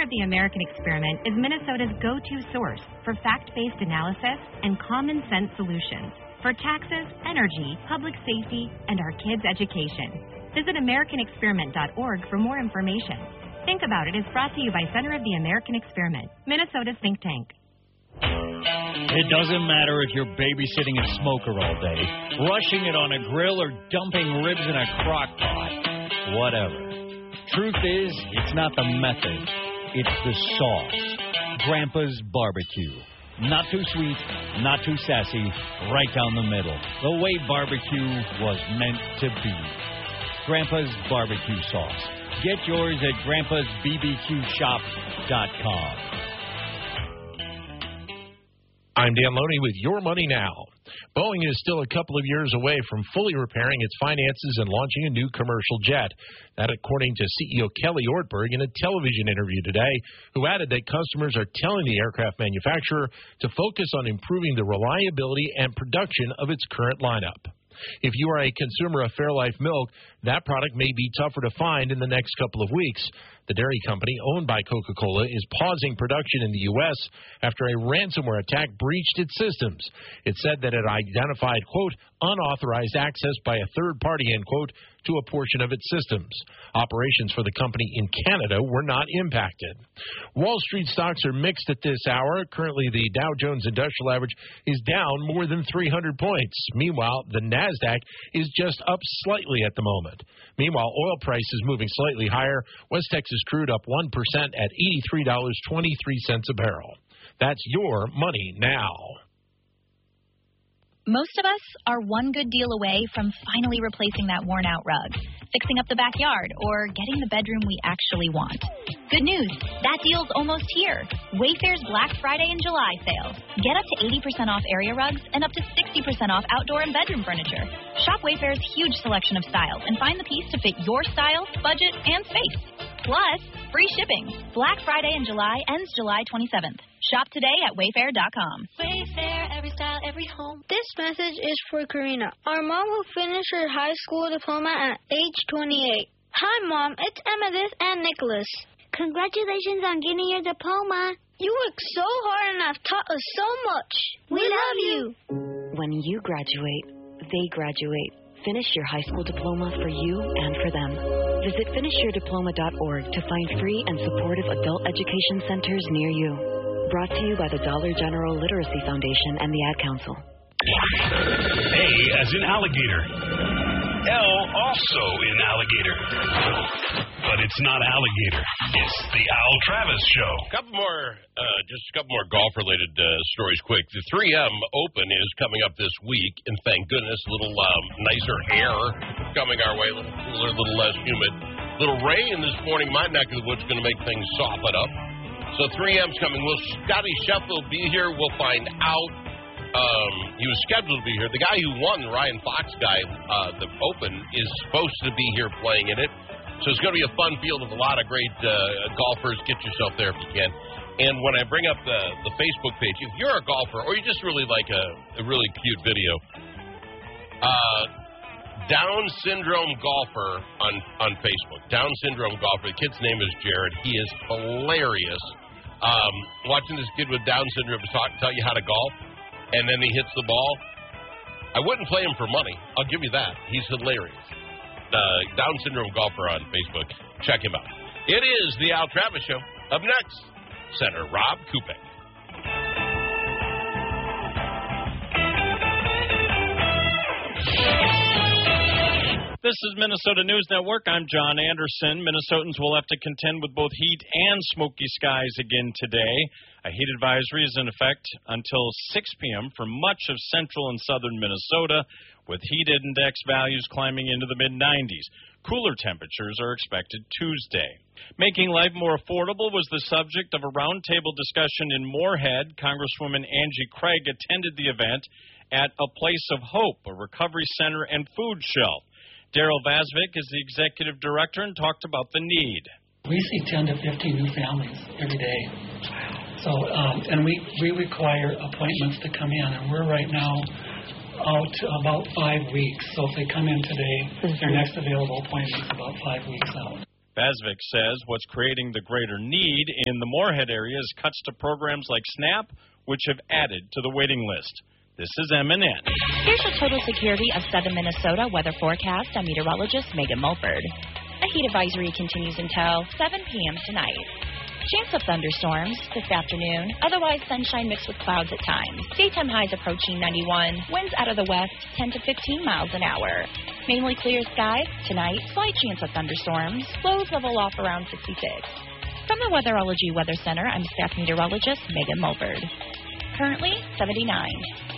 of the American Experiment is Minnesota's go-to source for fact-based analysis and common sense solutions for taxes, energy, public safety, and our kids' education. Visit AmericanExperiment.org for more information. Think About It is brought to you by Center of the American Experiment, Minnesota's think tank. It doesn't matter if you're babysitting a smoker all day, rushing it on a grill, or dumping ribs in a crock pot. Whatever. Truth is, it's not the method. It's the sauce. Grandpa's Barbecue. Not too sweet, not too sassy, right down the middle. The way barbecue was meant to be. Grandpa's Barbecue Sauce. Get yours at grandpasbbqshop.com. I'm Dan Loney with Your Money Now. Boeing is still a couple of years away from fully repairing its finances and launching a new commercial jet. That according to CEO Kelly Ortberg in a television interview today, who added that customers are telling the aircraft manufacturer to focus on improving the reliability and production of its current lineup. If you are a consumer of Fairlife milk, that product may be tougher to find in the next couple of weeks. The dairy company, owned by Coca-Cola, is pausing production in the U.S. after a ransomware attack breached its systems. It said that it identified, quote, unauthorized access by a third party, end quote, to a portion of its systems. Operations for the company in Canada were not impacted. Wall Street stocks are mixed at this hour. Currently, the Dow Jones Industrial Average is down more than 300 points. Meanwhile, the NASDAQ is just up slightly at the moment. Meanwhile, oil price is moving slightly higher. West Texas crude up 1% at $83.23 a barrel. That's Your Money Now. Most of us are one good deal away from finally replacing that worn-out rug, fixing up the backyard, or getting the bedroom we actually want. Good news, that deal's almost here. Wayfair's Black Friday and July sale. Get up to 80% off area rugs and up to 60% off outdoor and bedroom furniture. Shop Wayfair's huge selection of styles and find the piece to fit your style, budget, and space. Plus, free shipping. Black Friday in July ends July 27th. Shop today at Wayfair.com. Wayfair, every style, every home. This message is for Karina, our mom who finished her high school diploma at age 28. Hi, Mom. It's Amethyst and Nicholas. Congratulations on getting your diploma. You worked so hard and have taught us so much. We love you. When you graduate, they graduate. Finish your high school diploma for you and for them. Visit finishyourdiploma.org to find free and supportive adult education centers near you. Brought to you by the Dollar General Literacy Foundation and the Ad Council. A as in alligator. L also in alligator. But it's not alligator. It's the Al Travis Show. Just a couple more golf-related stories quick. The 3M Open is coming up this week, and thank goodness, a little nicer air coming our way, a little cooler, a little less humid. A little rain this morning in my neck of the woods going to make things soften up. So 3M's coming. Will Scotty Scheffler be here? We'll find out. He was scheduled to be here. The guy who won, the Ryan Fox guy, the Open, is supposed to be here playing in it. So it's going to be a fun field of a lot of great golfers. Get yourself there if you can. And when I bring up the Facebook page, if you're a golfer or you just really like a really cute video, Down syndrome golfer on Facebook. Down syndrome golfer. The kid's name is Jared. He is hilarious. Watching this kid with Down syndrome tell you how to golf, and then he hits the ball. I wouldn't play him for money. I'll give you that. He's hilarious. Down syndrome golfer on Facebook. Check him out. It is the Al Travis Show. Up next, Senator Rob Kupek. This is Minnesota News Network. I'm John Anderson. Minnesotans will have to contend with both heat and smoky skies again today. A heat advisory is in effect until 6 p.m. for much of central and southern Minnesota, with heat index values climbing into the mid-90s. Cooler temperatures are expected Tuesday. Making life more affordable was the subject of a roundtable discussion in Moorhead. Congresswoman Angie Craig attended the event at A Place of Hope, a recovery center and food shelf. Daryl Vasvik is the executive director and talked about the need. We see 10 to 15 new families every day. So, and we require appointments to come in, and we're right now out about 5 weeks. So if they come in today, their next available appointment is about 5 weeks out. Basvik says what's creating the greater need in the Moorhead area is cuts to programs like SNAP, which have added to the waiting list. This is MNN. Here's your total security of Southern Minnesota weather forecast. I'm meteorologist Megan Mulford. A heat advisory continues until 7 p.m. tonight. Chance of thunderstorms this afternoon. Otherwise, sunshine mixed with clouds at times. Daytime highs approaching 91. Winds out of the west 10 to 15 miles an hour. Mainly clear skies. Tonight, slight chance of thunderstorms. Lows level off around 66. From the Weatherology Weather Center, I'm staff meteorologist Megan Mulford. Currently, 79.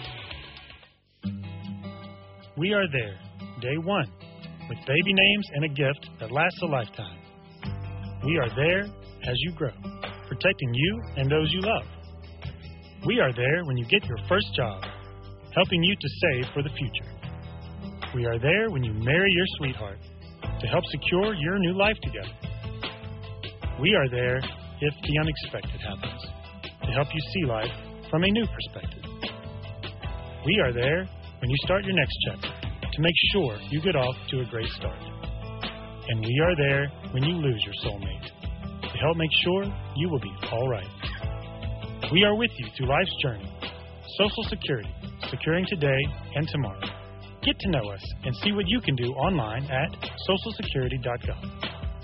We are there, day one, with baby names and a gift that lasts a lifetime. We are there as you grow, protecting you and those you love. We are there when you get your first job, helping you to save for the future. We are there when you marry your sweetheart, to help secure your new life together. We are there if the unexpected happens, to help you see life from a new perspective. We are there when you start your next chapter, to make sure you get off to a great start. And we are there when you lose your soulmate, to help make sure you will be all right. We are with you through life's journey. Social Security, securing today and tomorrow. Get to know us and see what you can do online at socialsecurity.gov.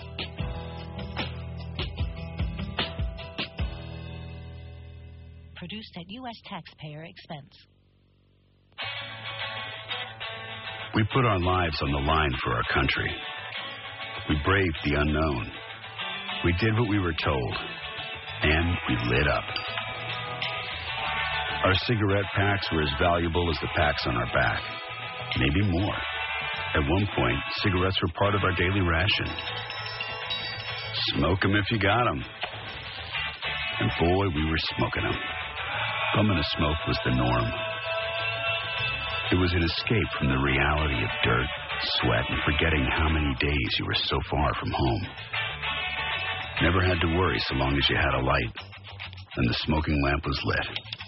Produced at U.S. taxpayer expense. We put our lives on the line for our country. We braved the unknown. We did what we were told. And we lit up. Our cigarette packs were as valuable as the packs on our back. Maybe more. At one point, cigarettes were part of our daily ration. Smoke 'em if you got 'em. And boy, we were smoking 'em. Bumming a smoke was the norm. It was an escape from the reality of dirt, sweat, and forgetting how many days you were so far from home. Never had to worry so long as you had a light and the smoking lamp was lit.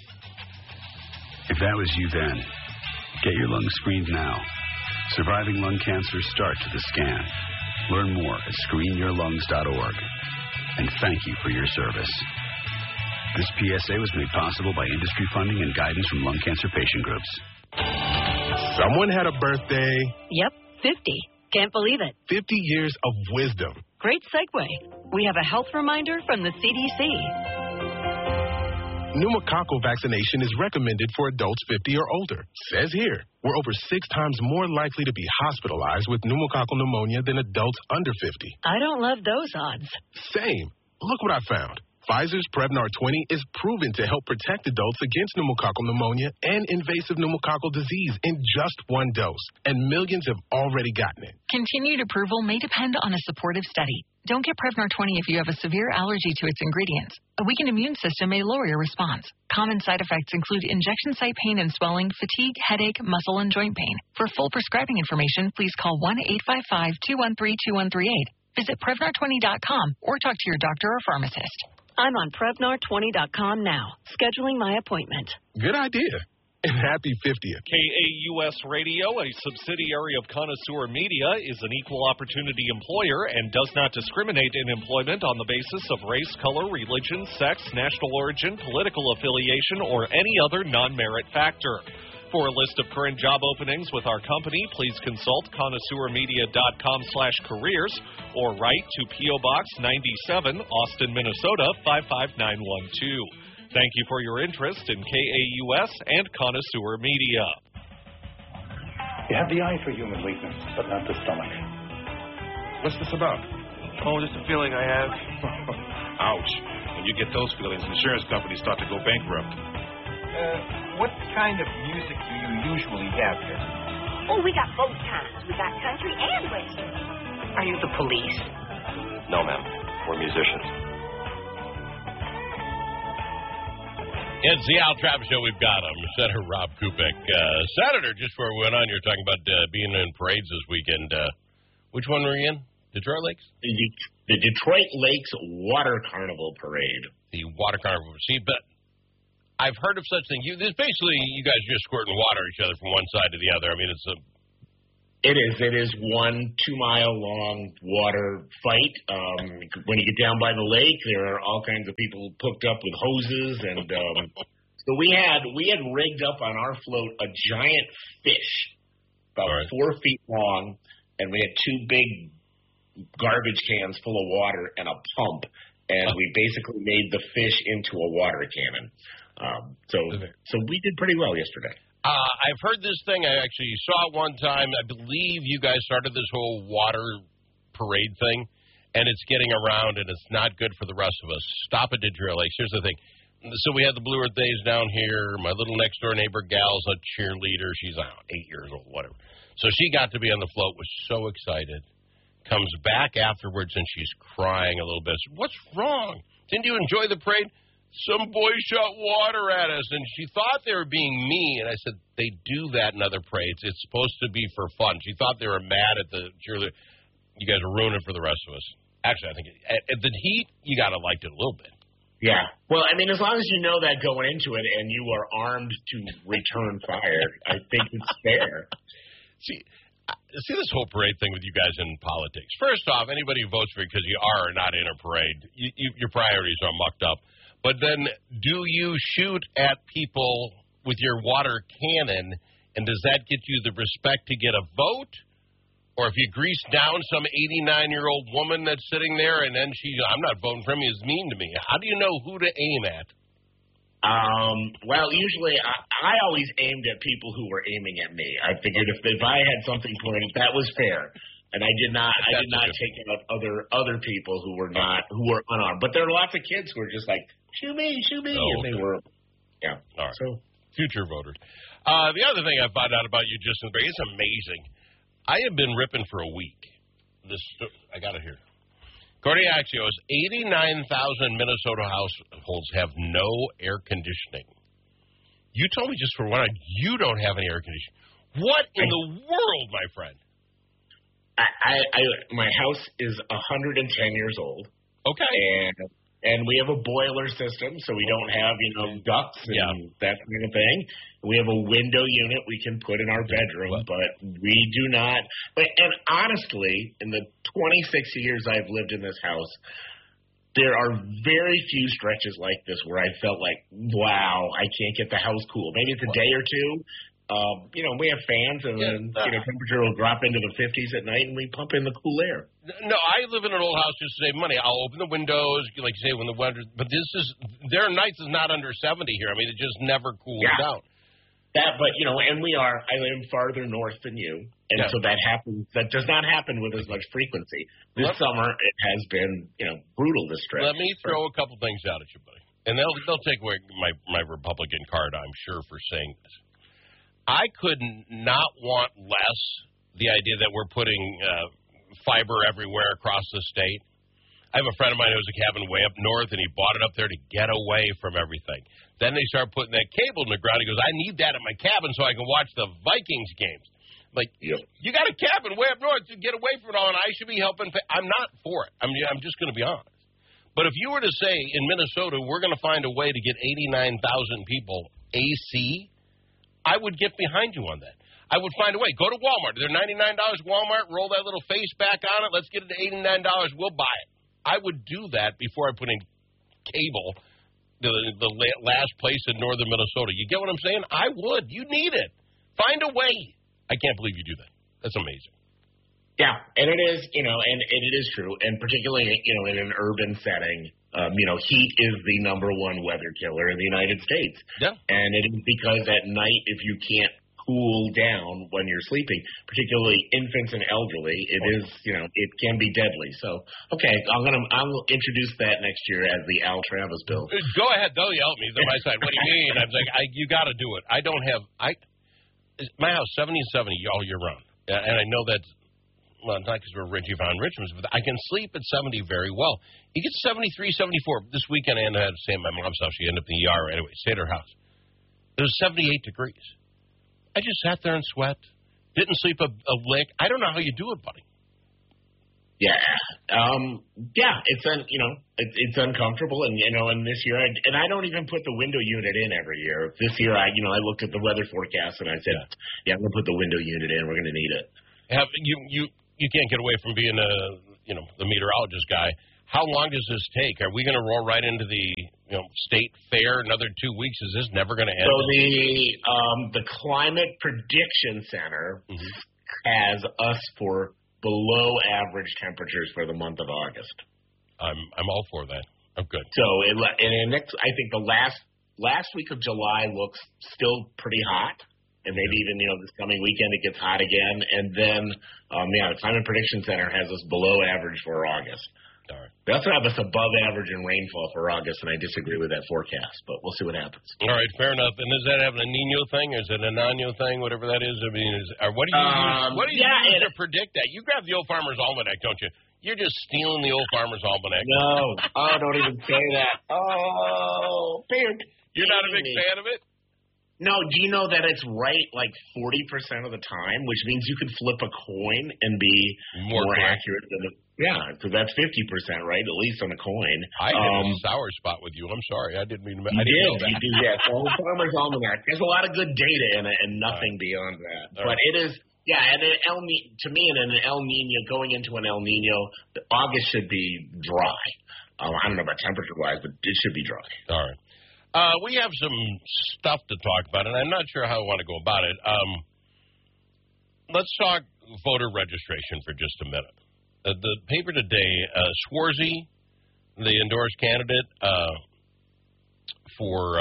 If that was you then, get your lungs screened now. Surviving lung cancer starts with a scan. Learn more at screenyourlungs.org. And thank you for your service. This PSA was made possible by industry funding and guidance from lung cancer patient groups. Someone had a birthday. Yep, 50. Can't believe it. 50 years of wisdom. Great segue. We have a health reminder from the CDC. Pneumococcal vaccination is recommended for adults 50 or older. Says here, we're over 6 times more likely to be hospitalized with pneumococcal pneumonia than adults under 50. I don't love those odds. Same. Look what I found. Pfizer's Prevnar 20 is proven to help protect adults against pneumococcal pneumonia and invasive pneumococcal disease in just 1 dose. And millions have already gotten it. Continued approval may depend on a supportive study. Don't get Prevnar 20 if you have a severe allergy to its ingredients. A weakened immune system may lower your response. Common side effects include injection site pain and swelling, fatigue, headache, muscle, and joint pain. For full prescribing information, please call 1-855-213-2138. Visit Prevnar20.com or talk to your doctor or pharmacist. I'm on Prevnar20.com now, scheduling my appointment. Good idea. And happy 50th. KAUS Radio, a subsidiary of Connoisseur Media, is an equal opportunity employer and does not discriminate in employment on the basis of race, color, religion, sex, national origin, political affiliation, or any other non-merit factor. For a list of current job openings with our company, please consult connoisseurmedia.com/careers or write to P.O. Box 97, Austin, Minnesota 55912. Thank you for your interest in KAUS and Connoisseur Media. You have the eye for human weakness, but not the stomach. What's this about? Oh, just a feeling I have. Ouch. When you get those feelings, insurance companies start to go bankrupt. What kind of music do you usually have here? Oh, we got both kinds. We got country and western. Are you the police? No, ma'am. We're musicians. It's the Al Travis Show. We've got him, Senator Rob Kupek. Senator, just before we went on, you were talking about being in parades this weekend. Which one were you in? Detroit Lakes? The Detroit Lakes Water Carnival Parade. The Water Carnival. See, but I've heard of such things. This basically, you guys just squirting water at each other from one side to the other. I mean, it's It is. It is 1 2-mile-long water fight. When you get down by the lake, there are all kinds of people hooked up with hoses, and so we had rigged up on our float a giant fish, about 4 feet long, and we had 2 big garbage cans full of water and a pump, and we basically made the fish into a water cannon. So we did pretty well yesterday. I've heard this thing. I actually saw it one time. I believe you guys started this whole water parade thing, and it's getting around, and it's not good for the rest of us. Stop it, Detroit Lakes. Here's the thing. So we had the Blue Earth Days down here. My little next-door neighbor gal's a cheerleader. She's, 8 years old, whatever. So she got to be on the float, was so excited. Comes back afterwards, and she's crying a little bit. What's wrong? Didn't you enjoy the parade? Some boys shot water at us, and she thought they were being mean. And I said, they do that in other parades. It's supposed to be for fun. She thought they were mad at the cheerleader. You guys are ruining it for the rest of us. Actually, I think at the heat, you got to like it a little bit. Yeah. Well, I mean, as long as you know that going into it and you are armed to return fire, I think it's fair. See this whole parade thing with you guys in politics. First off, anybody who votes for you because you are or not in a parade, your priorities are mucked up. But then, do you shoot at people with your water cannon, and does that get you the respect to get a vote? Or if you grease down some 89-year-old woman that's sitting there, and then I'm not voting for him, he's mean to me. How do you know who to aim at? Well, usually I always aimed at people who were aiming at me. I figured if I had something pointed, that was fair. And I did not take out other people who were unarmed. But there are lots of kids who are just like, shoot me. And they were, yeah. All right. So future voters. The other thing I found out about you just in the break, it's amazing. I have been ripping for a week. I got it here. According to Axios, 89,000 Minnesota households have no air conditioning. You told me just for one night you don't have any air conditioning. What in the world, my friend? My house is 110 years old. Okay. And we have a boiler system, so we don't have, ducts and that kind of thing. We have a window unit we can put in our bedroom, but we do not. And honestly, in the 26 years I've lived in this house, there are very few stretches like this where I felt like, wow, I can't get the house cool. Maybe it's a day or two. We have fans, and then temperature will drop into the 50s at night, and we pump in the cool air. No, I live in an old house just to save money. I'll open the windows, like you say, when the weather. But their nights is not under 70 here. I mean, it just never cools down. And I live farther north than you, and so that happens. That does not happen with as much frequency. This summer, it has been, brutal this stretch. Let me throw a couple things out at you, buddy, and they'll take away my Republican card, I'm sure, for saying this. I could not want less the idea that we're putting fiber everywhere across the state. I have a friend of mine who has a cabin way up north, and he bought it up there to get away from everything. Then they start putting that cable in the ground. He goes, I need that at my cabin so I can watch the Vikings games. Like, you got a cabin way up north to get away from it all, and I should be helping. I'm not for it. I'm just going to be honest. But if you were to say in Minnesota, we're going to find a way to get 89,000 people AC, I would get behind you on that. I would find a way. Go to Walmart. They're $99 Walmart. Roll that little face back on it. Let's get it to $89. We'll buy it. I would do that before I put in cable, the last place in northern Minnesota. You get what I'm saying? I would. You need it. Find a way. I can't believe you do that. That's amazing. Yeah, and it is, and it is true, and particularly, in an urban setting, heat is the number one weather killer in the United States. Yeah. And it is because at night, if you can't cool down when you're sleeping, particularly infants and elderly, it is, it can be deadly. So, okay, I'll introduce that next year as the Al Travis bill. Go ahead, they'll yell at me. They're my side. What do you mean? I'm like, you got to do it. I don't have, my house 70 and 70 all year round, and I know that's. Well, not because we're Reggie Von Richmond's, but I can sleep at 70 very well. It gets 73, 74. This weekend, I had to stay at my mom's house. She ended up in the ER anyway. Stayed at her house. It was 78 degrees. I just sat there and sweat. Didn't sleep a lick. I don't know how you do it, buddy. Yeah. It's uncomfortable, and this year, I don't even put the window unit in every year. This year, I looked at the weather forecast, and I said, I'm going to put the window unit in. We're going to need it. You can't get away from being the meteorologist guy. How long does this take? Are we going to roll right into the state fair another 2 weeks? Is this never going to end? So the Climate Prediction Center has us for below average temperatures for the month of August. I'm all for that. I'm good. So I think the last week of July looks still pretty hot. And maybe even, this coming weekend it gets hot again. And then, the Climate Prediction Center has us below average for August. All right. They also have us above average in rainfall for August, and I disagree with that forecast. But we'll see what happens. All right, fair enough. And does that have a Nino thing? Or is it a Nano thing, whatever that is? I mean, what do you use to predict that? You grab the Old Farmer's Almanac, don't you? You're just stealing the Old Farmer's Almanac. No. Oh, don't even say that. Oh, you're not a big fan of it? No, do you know that it's right like 40% of the time, which means you could flip a coin and be more accurate than because that's 50%, right? At least on a coin. I had a sour spot with you. I'm sorry. I didn't mean to. I didn't know that. You do, yes. Well, Farmer's Almanac. There's a lot of good data in it and nothing beyond that. But it is, and to me, in an El Nino, going into an El Nino, August should be dry. I don't know about temperature-wise, but it should be dry. All right. We have some stuff to talk about, and I'm not sure how I want to go about it. Let's talk voter registration for just a minute. The paper today, Schwarzy, the endorsed candidate for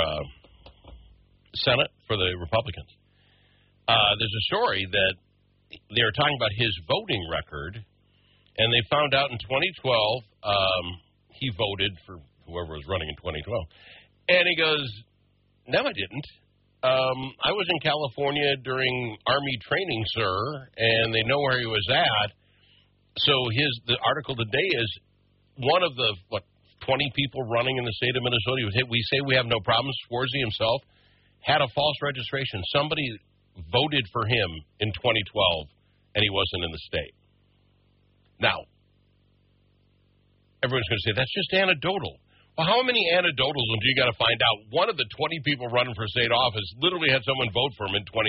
Senate for the Republicans, there's a story that they're talking about his voting record, and they found out in 2012 he voted for whoever was running in 2012. And he goes, no, I didn't. I was in California during Army training, sir, and they know where he was at. So the article today is one of the, 20 people running in the state of Minnesota. We say we have no problems. Schwarzy himself had a false registration. Somebody voted for him in 2012, and he wasn't in the state. Now, everyone's going to say, that's just anecdotal. Well, how many anecdotals do you got to find out? One of the 20 people running for state office literally had someone vote for him in 2012.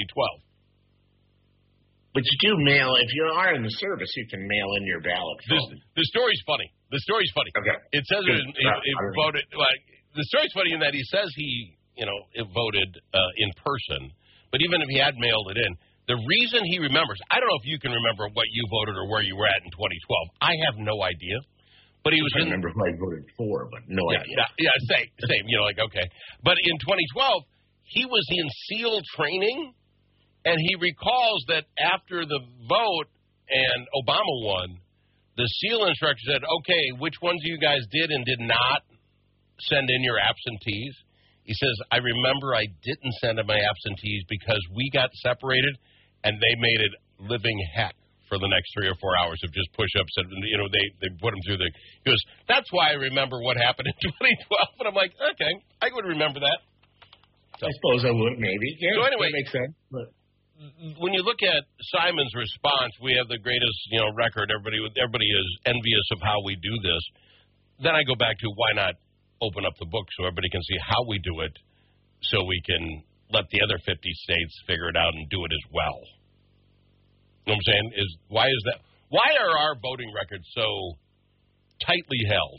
But you do mail, if you are in the service, you can mail in your ballot. The story's funny. Okay. It says he voted. The story's funny in that he says he voted in person, but even if he had mailed it in, the reason he remembers, I don't know if you can remember what you voted or where you were at in 2012. I have no idea. But he was I remember who I voted for, but no idea. Yeah, same. Okay. But in 2012, he was in SEAL training, and he recalls that after the vote and Obama won, the SEAL instructor said, okay, which ones of you guys did and did not send in your absentees? He says, I remember I didn't send in my absentees because we got separated, and they made it living heck for the next 3 or 4 hours of just push-ups, and they put him through he goes, that's why I remember what happened in 2012. And I'm like, okay, I would remember that. So, I suppose I would, maybe. Yeah, so anyway, that makes sense. But when you look at Simon's response, we have the greatest record. Everybody is envious of how we do this. Then I go back to why not open up the book so everybody can see how we do it, so we can let the other 50 states figure it out and do it as well. You know what I'm saying? Why is that? Why are our voting records so tightly held?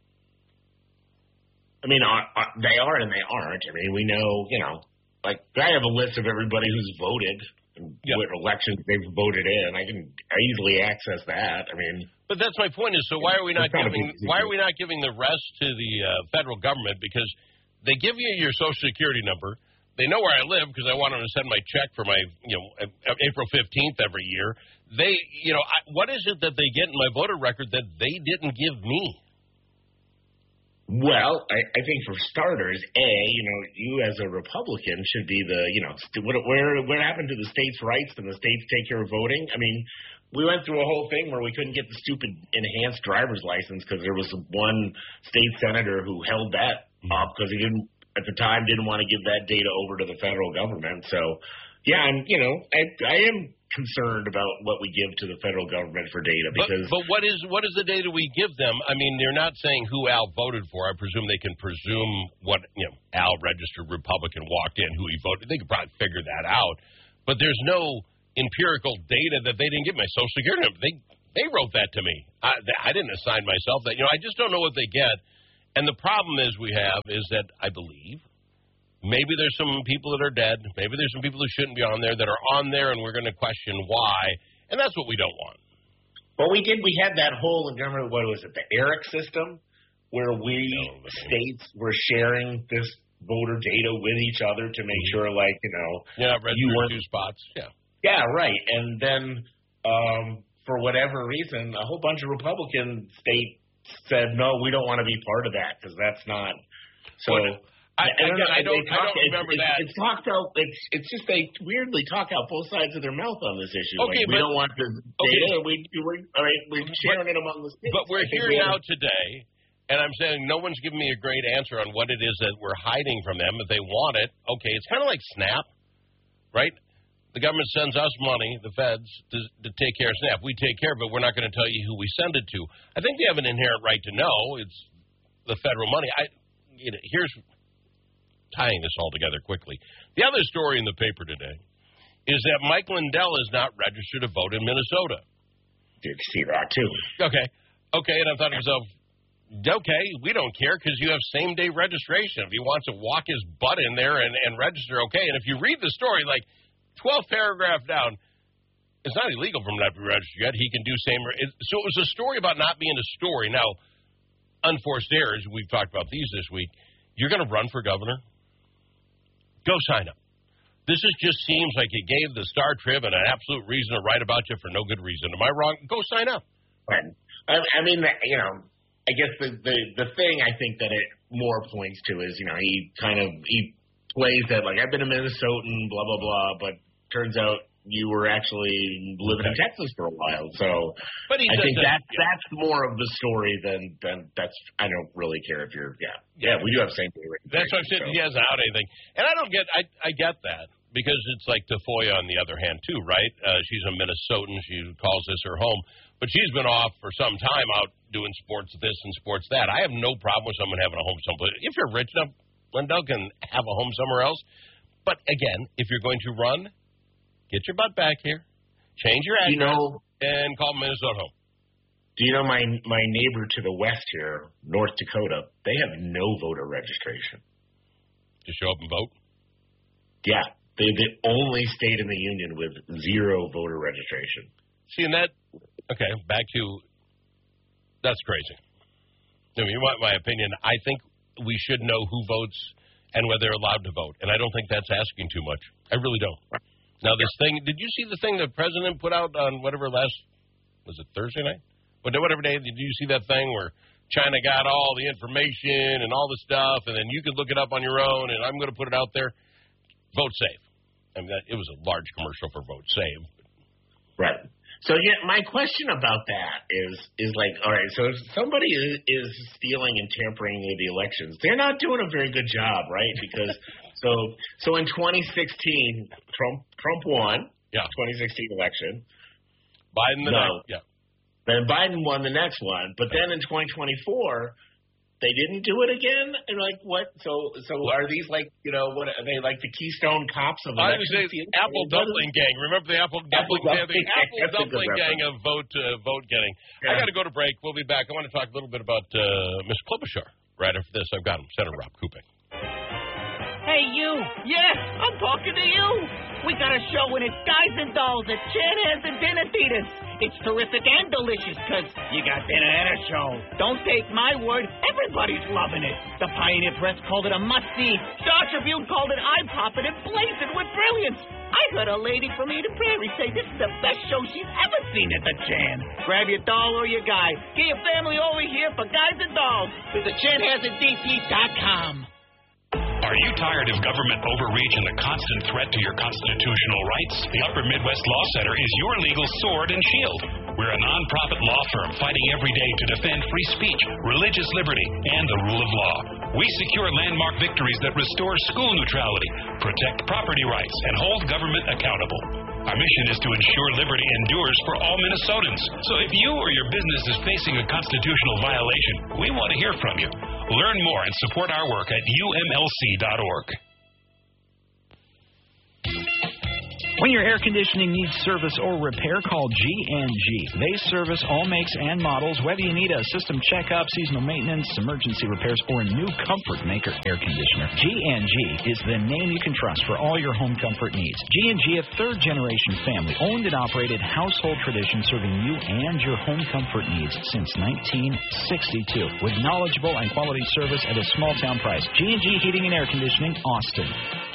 I mean, they are and they aren't. I mean, we know, I have a list of everybody who's voted and what elections they've voted in. I can easily access that. I mean, but that's my point. Is so why are we not giving the rest to the federal government? Because they give you your Social Security number. They know where I live because I want them to send my check for my, April 15th every year. They, what is it that they get in my voter record that they didn't give me? Well, I think for starters, you as a Republican should be the, what happened to the states' rights and the states take care of voting? I mean, we went through a whole thing where we couldn't get the stupid enhanced driver's license because there was one state senator who held that up because he at the time didn't want to give that data over to the federal government. So, yeah, and, I am concerned about what we give to the federal government for data because. But what is the data we give them? I mean, they're not saying who Al voted for. I presume they can presume what Al, registered Republican, walked in, who he voted. They could probably figure that out. But there's no empirical data that they didn't give my Social Security number. They wrote that to me. I didn't assign myself that. I just don't know what they get. And the problem is that I believe maybe there's some people that are dead. Maybe there's some people who shouldn't be on there that are on there, and we're going to question why. And that's what we don't want. Well, we had that whole, remember, what was it, the ERIC system, where states were sharing this voter data with each other to make sure, you weren't two spots. Yeah, right. And then for whatever reason, a whole bunch of Republican states said, no, we don't want to be part of that because that's not. So I don't remember that. It's talked out. It's just they weirdly talk out both sides of their mouth on this issue. Okay, we don't want the data. We're sharing it among the states. But we're here now today, and I'm saying no one's giving me a great answer on what it is that we're hiding from them. If they want it, okay, it's kind of like SNAP, right? The government sends us money, the feds, to take care of SNAP. We take care of it. We're not going to tell you who we send it to. I think they have an inherent right to know. It's the federal money. Here's tying this all together quickly. The other story in the paper today is that Mike Lindell is not registered to vote in Minnesota. Did see that, too. Okay, and I thought to myself, okay, we don't care because you have same-day registration. If he wants to walk his butt in there and register, okay. And if you read the story, 12th paragraph down, it's not illegal for him not to be registered yet. He can do same. So it was a story about not being a story. Now, unforced errors, we've talked about these this week. You're going to run for governor? Go sign up. This just seems like it gave the Star Tribune an absolute reason to write about you for no good reason. Am I wrong? Go sign up. Right. I mean, I guess the thing I think that it more points to is, he plays that I've been a Minnesotan, blah, blah, blah, but turns out you were actually living in Texas for a while. So but I think that's more of the story than that's. I don't really care if you're. Yeah, we do have same thing. That's what I'm saying. He hasn't out anything, and I don't get. I get that because it's like Tafoya on the other hand too, right? She's a Minnesotan. She calls this her home, but she's been off for some time out doing sports this and sports that. I have no problem with someone having a home someplace. If you're rich enough, Lindell can have a home somewhere else. But again, if you're going to run, get your butt back here, change your address, and call Minnesota home. Do you know my neighbor to the west here, North Dakota, they have no voter registration. Just show up and vote? Yeah. They're the only state in the union with zero voter registration. See, and back to, that's crazy. I mean, you want my opinion, I think we should know who votes and whether they're allowed to vote. And I don't think that's asking too much. I really don't. Now, this thing, did you see the thing the president put out on was it Thursday night? Whatever day, did you see that thing where China got all the information and all the stuff, and then you could look it up on your own, and I'm going to put it out there? Vote Save. I mean, it was a large commercial for Vote Save. Right. So, my question about that is all right, so if somebody is stealing and tampering with the elections, they're not doing a very good job, right? Because so in 2016, Trump won. Yeah. 2016 election. Biden Then Biden won the next one, but then in 2024, they didn't do it again. And what? So are these what are they like the Keystone Cops of I would say Apple Dumpling Gang. Remember the Apple Dumpling Gang? The Apple Dumpling Gang of vote getting. I got to go to break. We'll be back. I want to talk a little bit about Miss Klobuchar right after this. I've got him, Senator Rob Kupek. Hey, you. Yes, I'm talking to you. We got a show and it's Guys and Dolls at Chanhassen and Dinner Theaters. It's terrific and delicious because you got dinner and a show. Don't take my word. Everybody's loving it. The Pioneer Press called it a must-see. Star Tribune called it eye-popping and blazing with brilliance. I heard a lady from Eden Prairie say this is the best show she's ever seen at the Chan. Grab your doll or your guy. Get your family over here for Guys and Dolls. Visit ChanhassenDC.com. Are you tired of government overreach and the constant threat to your constitutional rights? The Upper Midwest Law Center is your legal sword and shield. We're a nonprofit law firm fighting every day to defend free speech, religious liberty, and the rule of law. We secure landmark victories that restore school neutrality, protect property rights, and hold government accountable. Our mission is to ensure liberty endures for all Minnesotans. So if you or your business is facing a constitutional violation, we want to hear from you. Learn more and support our work at umlc.org. When your air conditioning needs service or repair, call G&G. They service all makes and models, whether you need a system checkup, seasonal maintenance, emergency repairs, or a new Comfort Maker air conditioner. G&G is the name you can trust for all your home comfort needs. G&G, a third-generation family-owned and operated household tradition serving you and your home comfort needs since 1962. With knowledgeable and quality service at a small-town price. G&G Heating and Air Conditioning, Austin.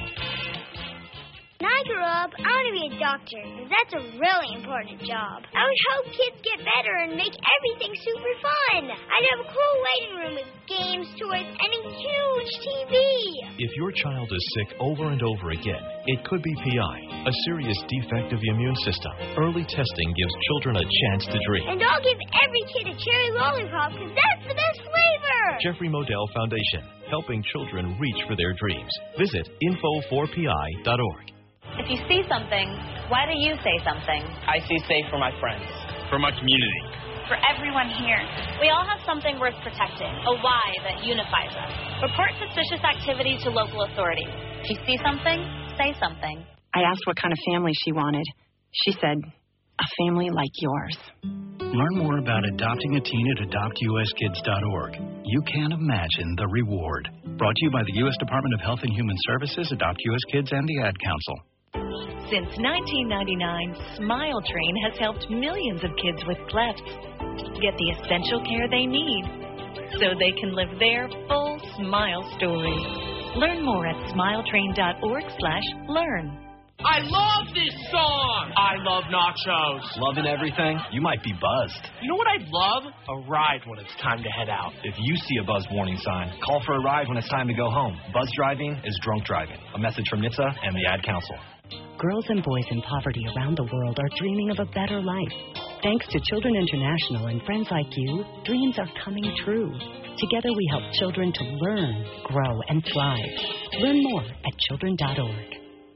When I grow up, I want to be a doctor, because that's a really important job. I would hope kids get better and make everything super fun. I'd have a cool waiting room with games, toys, and a huge TV. If your child is sick over and over again, it could be PI, a serious defect of the immune system. Early testing gives children a chance to dream. And I'll give every kid a cherry lollipop, because that's the best flavor. Jeffrey Modell Foundation, helping children reach for their dreams. Visit info4pi.org. If you see something, why do you say something? I see safe for my friends. For my community. For everyone here. We all have something worth protecting, a why that unifies us. Report suspicious activity to local authorities. If you see something, say something. I asked what kind of family she wanted. She said, a family like yours. Learn more about adopting a teen at adoptuskids.org. You can't imagine the reward. Brought to you by the U.S. Department of Health and Human Services, Adopt U.S. Kids, and the Ad Council. Since 1999, Smile Train has helped millions of kids with clefts get the essential care they need so they can live their full smile story. Learn more at smiletrain.org/learn. I love this song! I love nachos. Loving everything? You might be buzzed. You know what I'd love? A ride when it's time to head out. If you see a buzz warning sign, call for a ride when it's time to go home. Buzz driving is drunk driving. A message from NHTSA and the Ad Council. Girls and boys in poverty around the world are dreaming of a better life. Thanks to Children International and friends like you, dreams are coming true. Together we help children to learn, grow, and thrive. Learn more at children.org.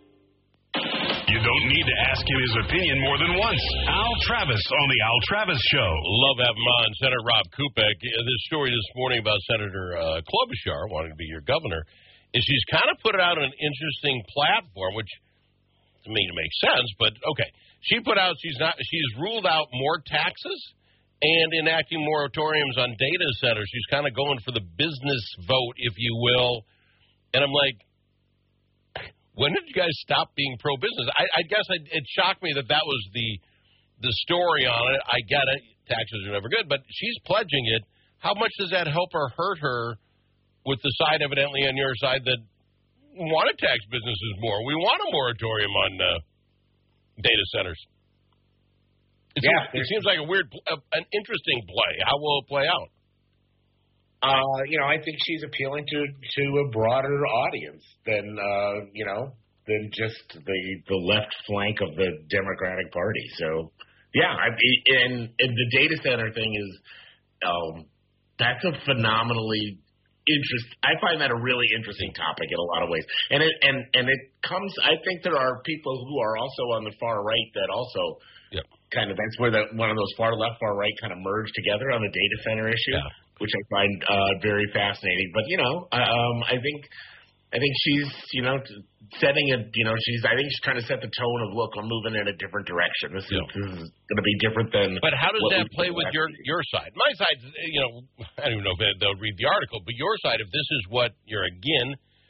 You don't need to ask him his opinion more than once. Al Travis on the Al Travis Show. Love having him on. Senator Rob Kupek. This story this morning about Senator Klobuchar wanting to be your governor is she's kind of put it out on an interesting platform, which to me makes sense. But okay, she put out she's ruled out more taxes and enacting moratoriums on data centers. She's kind of going for the business vote, if you will. And I'm like, when did you guys stop being pro-business? I guess it shocked me that was the story on it. I get it. Taxes are never good. But she's pledging it. How much does that help or hurt her with the side evidently on your side that want to tax businesses more? We want a moratorium on data centers. It seems like an interesting play. How will it play out? I think she's appealing to a broader audience than just the left flank of the Democratic Party. So, and the data center thing is that's a phenomenally I find that a really interesting topic in a lot of ways, and it comes. I think there are people who are also on the far right that also kind of that's where one of those far left, far right kind of merge together on the data center issue. Yeah. Which I find very fascinating, but I think she's setting a I think she's trying to set the tone of look, I'm moving in a different direction. This is going to be different than. But how does that play with your side? My side, I don't even know if they'll read the article, but your side, if this is what you're again.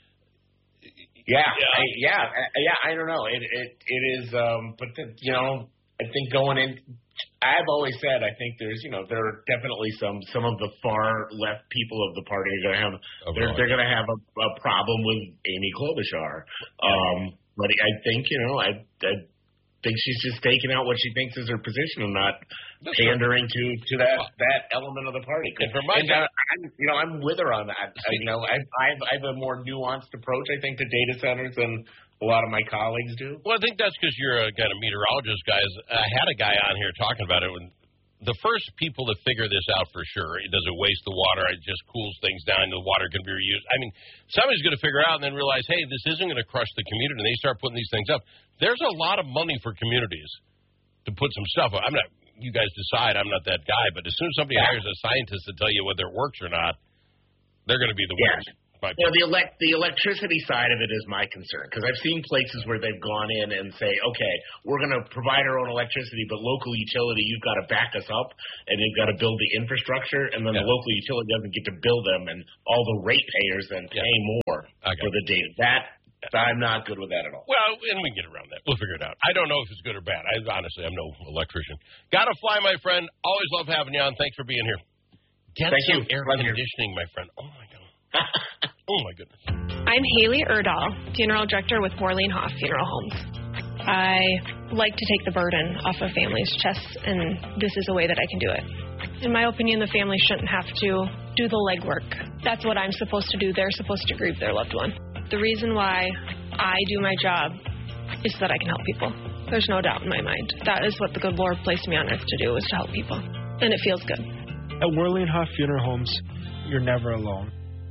I don't know. It is, but I think going in. I've always said I think there are definitely some of the far left people of the party are going to have they're going to have a problem with Amy Klobuchar. But I think I think she's just taking out what she thinks is her position and not pandering to that element of the party. I'm with her on that. I have a more nuanced approach I think to data centers than a lot of my colleagues do. Well, I think that's because you're a kind of meteorologist, guys. I had a guy on here talking about it. When the first people to figure this out for sure, it doesn't waste the water, it just cools things down, the water can be reused. I mean, somebody's going to figure it out and then realize, hey, this isn't going to crush the community, and they start putting these things up. There's a lot of money for communities to put some stuff up. You guys decide, I'm not that guy, but as soon as somebody hires a scientist to tell you whether it works or not, they're going to be the winners. my point. The electricity side of it is my concern, because I've seen places where they've gone in and say, okay, we're going to provide our own electricity, but local utility, you've got to back us up, and you've got to build the infrastructure, and then the local utility doesn't get to build them, and all the ratepayers then pay more for the data. I'm not good with that at all. Well, and we can get around that. We'll figure it out. I don't know if it's good or bad. Honestly, I'm no electrician. Gotta fly, my friend. Always love having you on. Thanks for being here. Get Thank some you. air conditioning, my friend. Oh, my God. Oh, my goodness. I'm Haley Erdahl, Funeral Director with Morley & Hoff Funeral Homes. I like to take the burden off of families' chests, and this is a way that I can do it. In my opinion, the family shouldn't have to do the legwork. That's what I'm supposed to do. They're supposed to grieve their loved one. The reason why I do my job is that I can help people. There's no doubt in my mind. That is what the good Lord placed me on earth to do, is to help people. And it feels good. At Worley & Hoff Funeral Homes, you're never alone.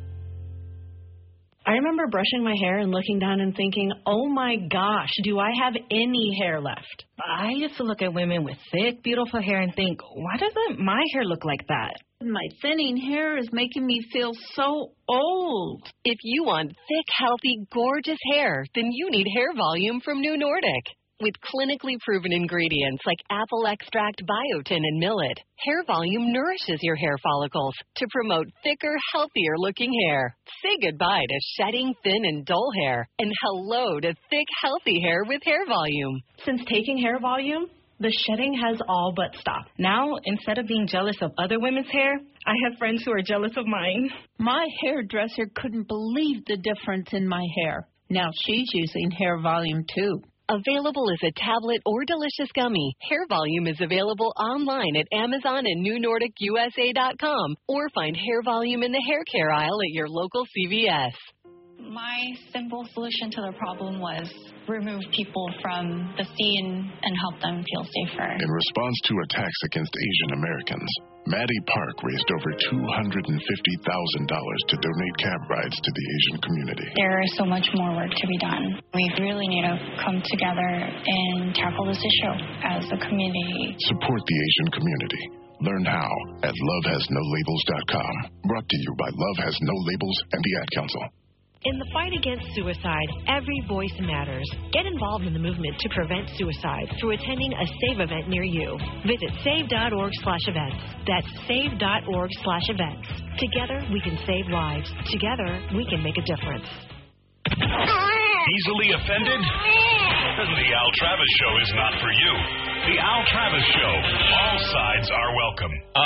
I remember brushing my hair and looking down and thinking, oh my gosh, do I have any hair left? I used to look at women with thick, beautiful hair and think, why doesn't my hair look like that? My thinning hair is making me feel so old. If you want thick, healthy, gorgeous hair, then you need Hair Volume from New Nordic. With clinically proven ingredients like apple extract, biotin, and millet, Hair Volume nourishes your hair follicles to promote thicker, healthier-looking hair. Say goodbye to shedding, thin, and dull hair, and hello to thick, healthy hair with Hair Volume. Since taking Hair Volume, the shedding has all but stopped. Now, instead of being jealous of other women's hair, I have friends who are jealous of mine. My hairdresser couldn't believe the difference in my hair. Now she's using Hair Volume too. Available as a tablet or delicious gummy, Hair Volume is available online at Amazon and NewNordicUSA.com, or find Hair Volume in the hair care aisle at your local CVS. My simple solution to the problem was remove people from the scene and help them feel safer. In response to attacks against Asian Americans, Maddie Park raised over $250,000 to donate cab rides to the Asian community. There is so much more work to be done. We really need to come together and tackle this issue as a community. Support the Asian community. Learn how at lovehasnolabels.com. Brought to you by Love Has No Labels and the Ad Council. In the fight against suicide, every voice matters. Get involved in the movement to prevent suicide through attending a SAVE event near you. Visit save.org/events. That's save.org/events. Together, we can save lives. Together, we can make a difference. Easily offended? The Al Travis Show is not for you. The Al Travis Show. All sides are welcome.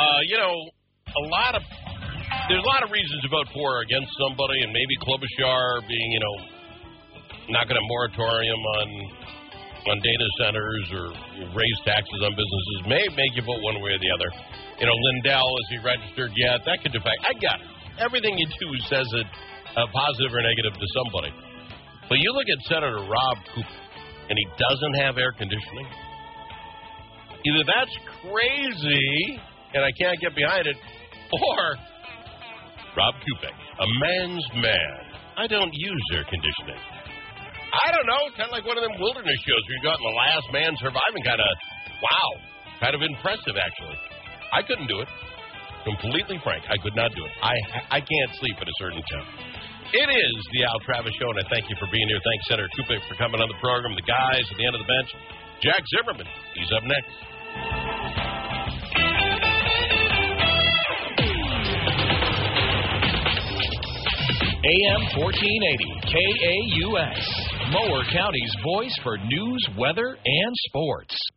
There's a lot of reasons to vote for or against somebody, and maybe Klobuchar being, not going to moratorium on data centers or raise taxes on businesses may make you vote one way or the other. Lindell, is he registered yet? That could affect. I got it. Everything you do says it positive or negative to somebody. But you look at Senator Rob Cooper, and he doesn't have air conditioning. Either that's crazy, and I can't get behind it, or Rob Kupek, a man's man. I don't use air conditioning. I don't know, kind of like one of them wilderness shows where you got in the last man surviving, kind of impressive, actually. I couldn't do it. Completely frank, I could not do it. I can't sleep at a certain time. It is the Al Travis Show, and I thank you for being here. Thanks, Senator Kupek, for coming on the program. The guys at the end of the bench, Jack Zimmerman, he's up next. AM 1480, KAUS, Mower County's voice for news, weather, and sports.